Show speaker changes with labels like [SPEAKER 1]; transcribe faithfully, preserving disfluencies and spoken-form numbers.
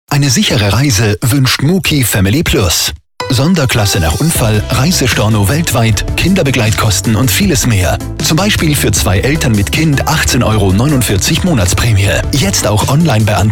[SPEAKER 1] Eine sichere Reise wünscht Muki Family Plus. Sonderklasse nach Unfall, Reisestorno weltweit, Kinderbegleitkosten und vieles mehr. Zum Beispiel für zwei Eltern mit Kind achtzehn Euro neunundvierzig Monatsprämie. Jetzt auch online beantragen.